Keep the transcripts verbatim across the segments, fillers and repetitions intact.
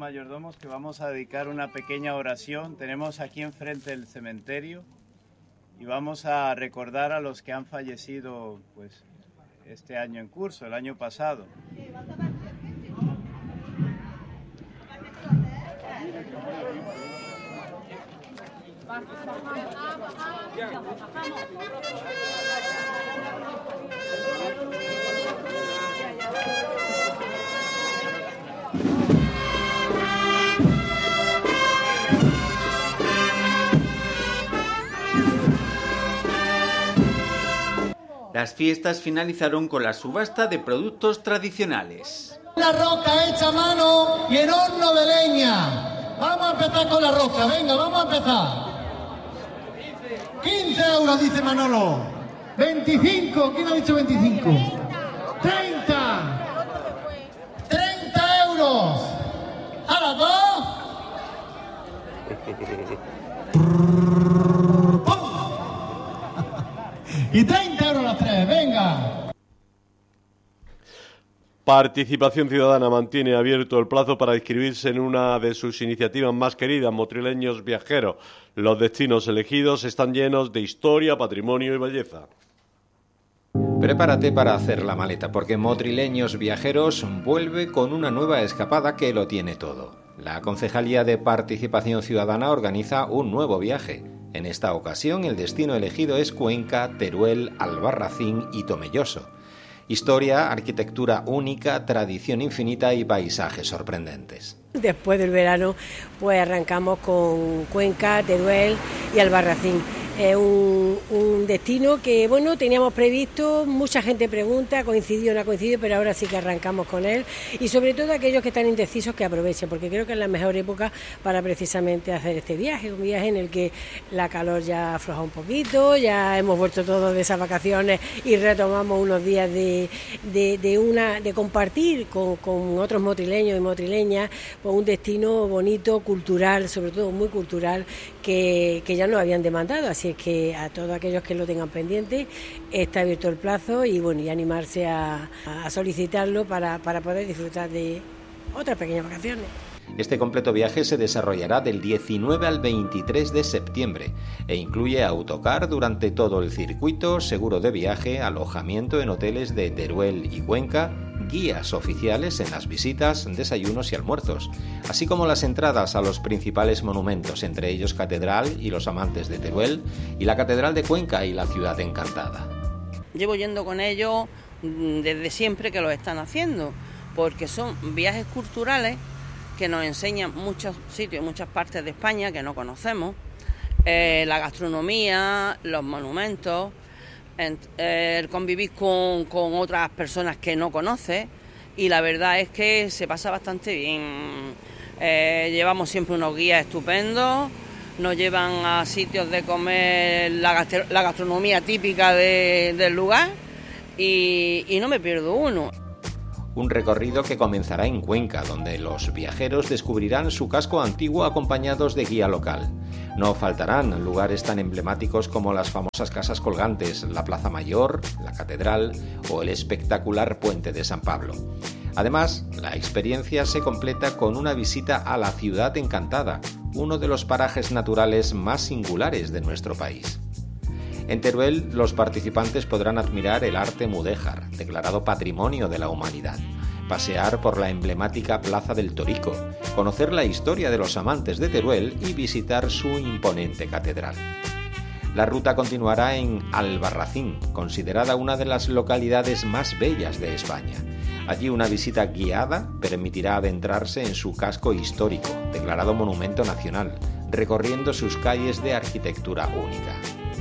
mayordomos que vamos a dedicar una pequeña oración. Tenemos aquí enfrente el cementerio y vamos a recordar a los que han fallecido pues, este año en curso, el año pasado. Las fiestas finalizaron con la subasta de productos tradicionales. La roca hecha a mano y en horno de leña. Vamos a empezar con la roca, venga, vamos a empezar. quince euros, dice Manolo. veinticinco, ¿quién ha dicho veinticinco? treinta. treinta euros. A las dos. Y treinta euros las tres, venga. Participación Ciudadana mantiene abierto el plazo para inscribirse en una de sus iniciativas más queridas, Motrileños Viajeros. Los destinos elegidos están llenos de historia, patrimonio y belleza. Prepárate para hacer la maleta, porque Motrileños Viajeros vuelve con una nueva escapada que lo tiene todo. La Concejalía de Participación Ciudadana organiza un nuevo viaje. En esta ocasión el destino elegido es Cuenca, Teruel, Albarracín y Tomelloso. Historia, arquitectura única, tradición infinita y paisajes sorprendentes. Después del verano pues arrancamos con Cuenca, Teruel y Albarracín. Es un, un destino que, bueno, teníamos previsto, mucha gente pregunta, coincidió o no ha coincidido, pero ahora sí que arrancamos con él. Y sobre todo aquellos que están indecisos que aprovechen, porque creo que es la mejor época para precisamente hacer este viaje, un viaje en el que la calor ya afloja un poquito, ya hemos vuelto todos de esas vacaciones y retomamos unos días de, de, de, una, de compartir con, con otros motrileños y motrileñas pues un destino bonito, cultural, sobre todo muy cultural, que, que ya nos habían demandado. Así es que a todos aquellos que lo tengan pendiente está abierto el plazo y bueno, y animarse a, a solicitarlo para, para poder disfrutar de otras pequeñas vacaciones. Este completo viaje se desarrollará del diecinueve al veintitrés de septiembre e incluye autocar durante todo el circuito, seguro de viaje, alojamiento en hoteles de Teruel y Cuenca, guías oficiales en las visitas, desayunos y almuerzos, así como las entradas a los principales monumentos, entre ellos Catedral y los amantes de Teruel, y la Catedral de Cuenca y la Ciudad Encantada. Llevo yendo con ellos desde siempre que lo están haciendo, porque son viajes culturales que nos enseñan muchos sitios, muchas partes de España que no conocemos, eh, la gastronomía, los monumentos, el eh, convivir con, con otras personas que no conoces, y la verdad es que se pasa bastante bien. Eh, llevamos siempre unos guías estupendos, nos llevan a sitios de comer la, gastro, la gastronomía típica de, del lugar y, y no me pierdo uno. Un recorrido que comenzará en Cuenca, donde los viajeros descubrirán su casco antiguo acompañados de guía local. No faltarán lugares tan emblemáticos como las famosas casas colgantes, la Plaza Mayor, la Catedral o el espectacular Puente de San Pablo. Además, la experiencia se completa con una visita a la Ciudad Encantada, uno de los parajes naturales más singulares de nuestro país. En Teruel, los participantes podrán admirar el arte mudéjar, declarado Patrimonio de la Humanidad, pasear por la emblemática Plaza del Torico, conocer la historia de los amantes de Teruel y visitar su imponente catedral. La ruta continuará en Albarracín, considerada una de las localidades más bellas de España. Allí una visita guiada permitirá adentrarse en su casco histórico, declarado Monumento Nacional, recorriendo sus calles de arquitectura única.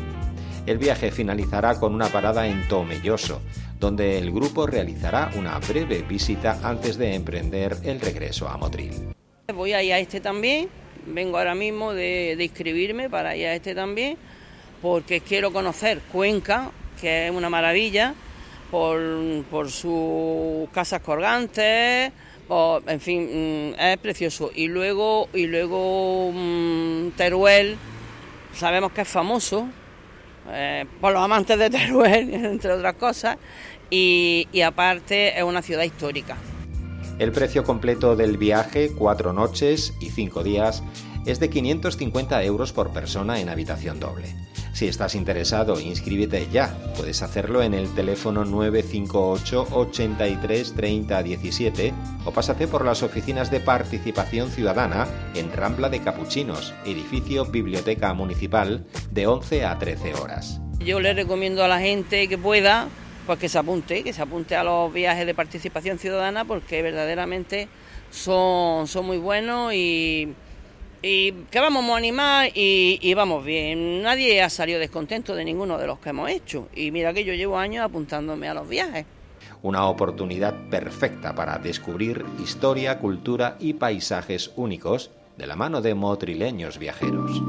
El viaje finalizará con una parada en Tomelloso, donde el grupo realizará una breve visita antes de emprender el regreso a Motril. Voy a ir a este también, vengo ahora mismo de, de inscribirme para ir a este también, porque quiero conocer Cuenca, que es una maravilla, por, por sus casas colgantes, por, en fin, es precioso. Y luego, y luego mmm, Teruel, sabemos que es famoso, Eh, por los amantes de Teruel, entre otras cosas, y, y aparte es una ciudad histórica. El precio completo del viaje, cuatro noches y cinco días, es de quinientos cincuenta euros por persona en habitación doble. Si estás interesado, inscríbete ya. Puedes hacerlo en el teléfono nueve cinco ocho, ochenta y tres, treinta, diecisiete o pásate por las oficinas de Participación Ciudadana en Rambla de Capuchinos, edificio Biblioteca Municipal, de once a trece horas. Yo le recomiendo a la gente que pueda, pues que se apunte, que se apunte a los viajes de Participación Ciudadana, porque verdaderamente son, son muy buenos y... y que vamos a animar y, y vamos bien. Nadie ha salido descontento de ninguno de los que hemos hecho y mira que yo llevo años apuntándome a los viajes. Una oportunidad perfecta para descubrir historia, cultura y paisajes únicos de la mano de motrileños viajeros.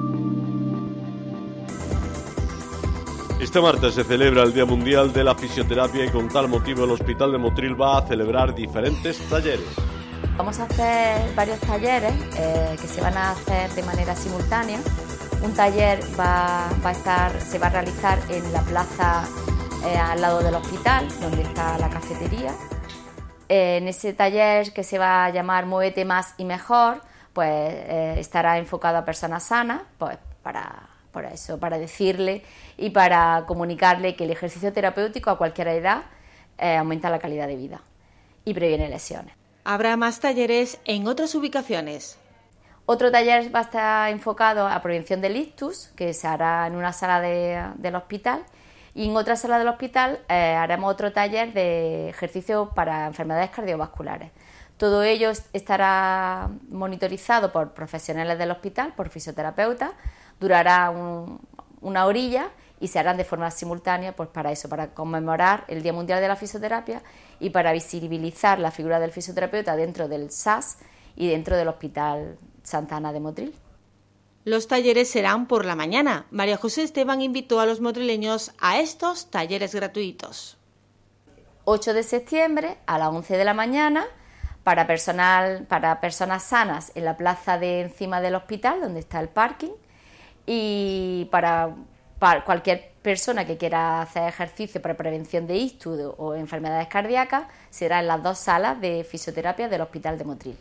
Este martes se celebra el Día Mundial de la Fisioterapia y con tal motivo el Hospital de Motril va a celebrar diferentes talleres. Vamos a hacer varios talleres eh, que se van a hacer de manera simultánea. Un taller va, va a estar, se va a realizar en la plaza eh, al lado del hospital, donde está la cafetería. Eh, en ese taller, que se va a llamar Muévete más y mejor, pues eh, estará enfocado a personas sanas, pues para, para eso, para decirle y para comunicarle que el ejercicio terapéutico a cualquier edad eh, aumenta la calidad de vida y previene lesiones. Habrá más talleres en otras ubicaciones. Otro taller va a estar enfocado a prevención del ictus, que se hará en una sala de, del hospital, y en otra sala del hospital eh, haremos otro taller de ejercicio para enfermedades cardiovasculares. Todo ello estará monitorizado por profesionales del hospital, por fisioterapeutas, durará un, una horilla y se harán de forma simultánea, pues para eso, para conmemorar el Día Mundial de la Fisioterapia y para visibilizar la figura del fisioterapeuta dentro del S A S y dentro del Hospital Santa Ana de Motril. Los talleres serán por la mañana. María José Esteban invitó a los motrileños a estos talleres gratuitos. ocho de septiembre a las once de la mañana para, personal, para personas sanas en la plaza de encima del hospital, donde está el parking, y para... para cualquier persona que quiera hacer ejercicio para prevención de ictus o enfermedades cardíacas, será en las dos salas de fisioterapia del Hospital de Motril.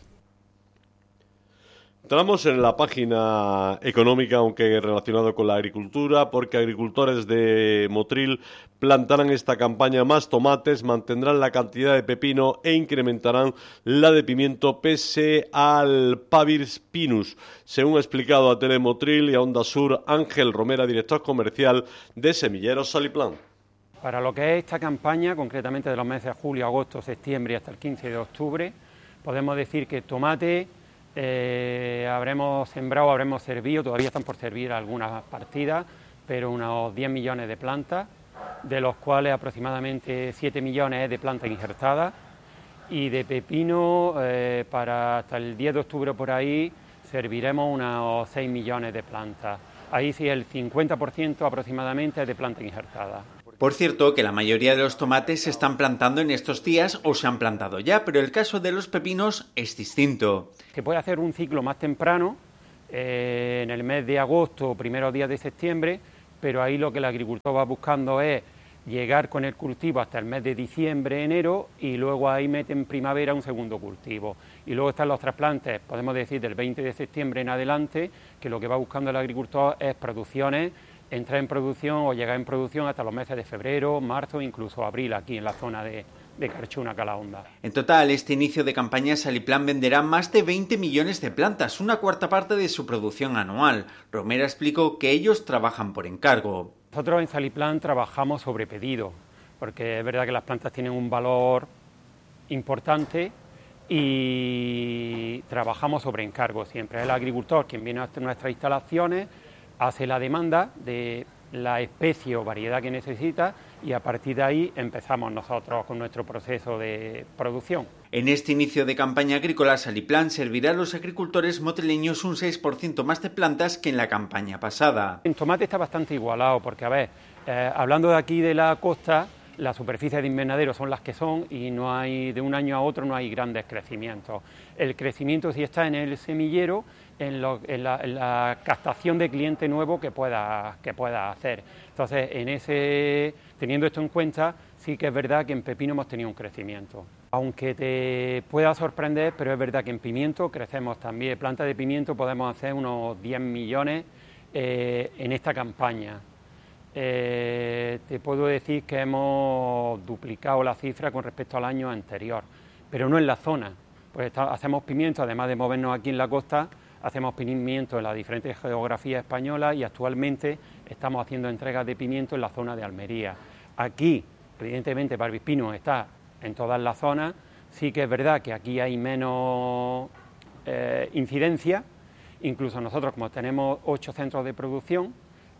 Entramos en la página económica, aunque relacionado con la agricultura, porque agricultores de Motril plantarán esta campaña más tomates, mantendrán la cantidad de pepino e incrementarán la de pimiento pese al Pavirs pinus, según ha explicado a Telemotril y a Onda Sur Ángel Romera, director comercial de Semilleros Saliplan. Para lo que es esta campaña, concretamente de los meses de julio, agosto, septiembre y hasta el quince de octubre, podemos decir que tomate eh, habremos sembrado, habremos servido, todavía están por servir algunas partidas, pero unos diez millones de plantas, de los cuales aproximadamente siete millones es de plantas injertadas, y de pepino eh, para hasta el diez de octubre por ahí serviremos unos seis millones de plantas. Ahí sí el cincuenta por ciento aproximadamente es de planta injertada. Por cierto, que la mayoría de los tomates se están plantando en estos días o se han plantado ya, pero el caso de los pepinos es distinto. Se puede hacer un ciclo más temprano, eh, en el mes de agosto o primeros días de septiembre, pero ahí lo que el agricultor va buscando es llegar con el cultivo hasta el mes de diciembre, enero, y luego ahí mete en primavera un segundo cultivo. Y luego están los trasplantes, podemos decir del veinte de septiembre en adelante, que lo que va buscando el agricultor es producciones, entrar en producción o llegar en producción hasta los meses de febrero, marzo, incluso abril, aquí en la zona de, de Carchuna, Calahonda. En total, este inicio de campaña Saliplan venderá más de veinte millones de plantas, una cuarta parte de su producción anual. Romera explicó que ellos trabajan por encargo. Nosotros en Saliplan trabajamos sobre pedido, porque es verdad que las plantas tienen un valor importante y trabajamos sobre encargo siempre. Es el agricultor quien viene a nuestras instalaciones, hace la demanda de la especie o variedad que necesita y a partir de ahí empezamos nosotros con nuestro proceso de producción. En este inicio de campaña agrícola, Saliplan servirá a los agricultores motrileños un seis por ciento más de plantas que en la campaña pasada. En tomate está bastante igualado porque, a ver, eh, hablando de aquí de la costa, las superficies de invernadero son las que son y no hay, de un año a otro no hay grandes crecimientos. El crecimiento sí está en el semillero, en, lo, en, la, en la captación de cliente nuevo que pueda, que pueda hacer. Entonces, en ese, teniendo esto en cuenta, sí que es verdad que en pepino hemos tenido un crecimiento. Aunque te pueda sorprender, pero es verdad que en pimiento crecemos también. Planta de pimiento podemos hacer unos diez millones eh, en esta campaña. Eh, te puedo decir que hemos duplicado la cifra con respecto al año anterior, pero no en la zona. Pues está, hacemos pimiento, además de movernos aquí en la costa, hacemos pimiento en las diferentes geografías españolas y actualmente estamos haciendo entregas de pimiento en la zona de Almería. Aquí, evidentemente, Barbispino está en todas las zonas, sí que es verdad que aquí hay menos eh, incidencia, incluso nosotros como tenemos ocho centros de producción,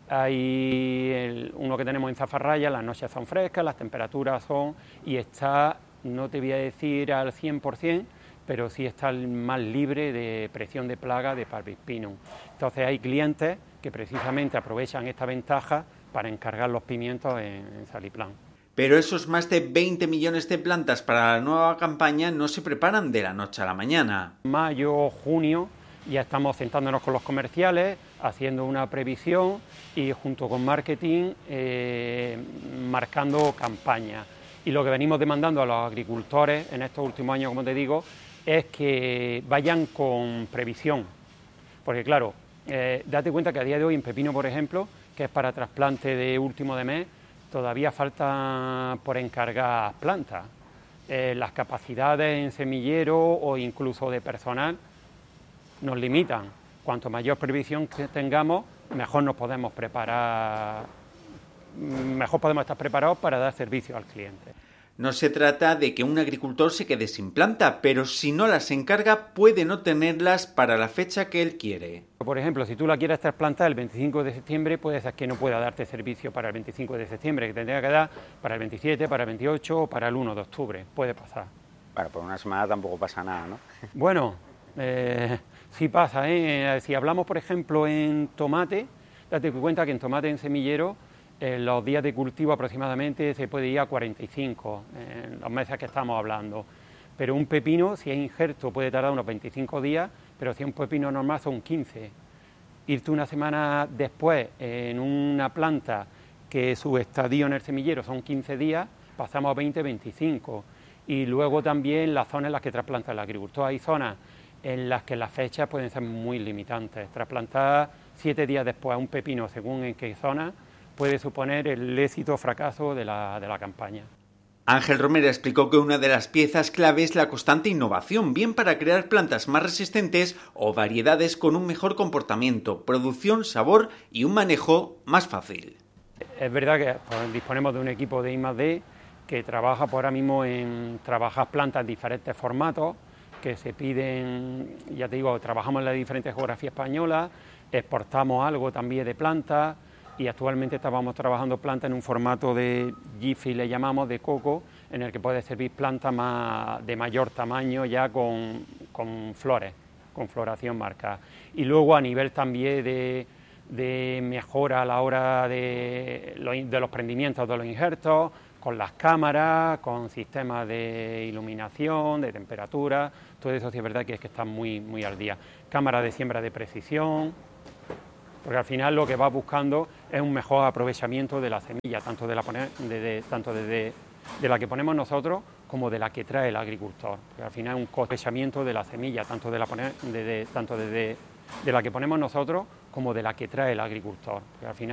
hay el, uno que tenemos en Zafarraya, las noches son frescas, las temperaturas son, y está, no te voy a decir al cien por cien, pero sí está más libre de presión de plaga de Parvispinum. Entonces hay clientes que precisamente aprovechan esta ventaja para encargar los pimientos en, en Saliplán. Pero esos más de veinte millones de plantas para la nueva campaña no se preparan de la noche a la mañana. Mayo, junio, ya estamos sentándonos con los comerciales, haciendo una previsión y junto con marketing eh, marcando campaña. Y lo que venimos demandando a los agricultores en estos últimos años, como te digo, es que vayan con previsión. Porque claro, eh, date cuenta que a día de hoy en pepino, por ejemplo, que es para trasplante de último de mes, todavía falta por encargar plantas. Eh, las capacidades en semillero o incluso de personal nos limitan. Cuanto mayor previsión que tengamos, mejor nos podemos preparar, mejor podemos estar preparados para dar servicio al cliente. No se trata de que un agricultor se quede sin planta, pero si no las encarga puede no tenerlas para la fecha que él quiere. Por ejemplo, si tú la quieres trasplantar el veinticinco de septiembre, puede ser que no pueda darte servicio para el veinticinco de septiembre, que tendría que dar para el veintisiete, para el veintiocho o para el uno de octubre. Puede pasar. Bueno, por una semana tampoco pasa nada, ¿no? Bueno, eh, sí pasa, ¿eh? Si hablamos, por ejemplo, en tomate, date cuenta que en tomate en semillero, en los días de cultivo aproximadamente se puede ir a cuarenta y cinco, en los meses que estamos hablando. Pero un pepino, si es injerto, puede tardar unos veinticinco días, pero si es un pepino normal son quince. Irte una semana después en una planta que su estadio en el semillero son quince días, pasamos a veinte, veinticinco. Y luego también las zonas en las que trasplanta el agricultor. Hay zonas en las que las fechas pueden ser muy limitantes. Trasplantar siete días después a un pepino, según en qué zona, puede suponer el éxito o fracaso de la, de la campaña. Ángel Romera explicó que una de las piezas clave es la constante innovación, bien para crear plantas más resistentes o variedades con un mejor comportamiento, producción, sabor y un manejo más fácil. Es verdad que pues, disponemos de un equipo de I más D que trabaja por ahora mismo en trabajar plantas en diferentes formatos, que se piden, ya te digo, trabajamos en las diferentes geografías españolas, exportamos algo también de plantas, y actualmente estábamos trabajando plantas en un formato de Jiffy, le llamamos, de coco, en el que puede servir plantas más, de mayor tamaño ya con, con flores, con floración marcada. Y luego a nivel también de, de mejora a la hora de, de los prendimientos de los injertos, con las cámaras, con sistemas de iluminación, de temperatura, todo eso sí es verdad que es que está muy, muy al día. Cámaras de siembra de precisión, porque al final lo que va buscando es un mejor aprovechamiento de la semilla, tanto de la, de, de, tanto de, de, de la que ponemos nosotros como de la que trae el agricultor. Porque al final es un aprovechamiento de la semilla, tanto de la, de, de, tanto de, de, de la que ponemos nosotros como de la que trae el agricultor. Porque al final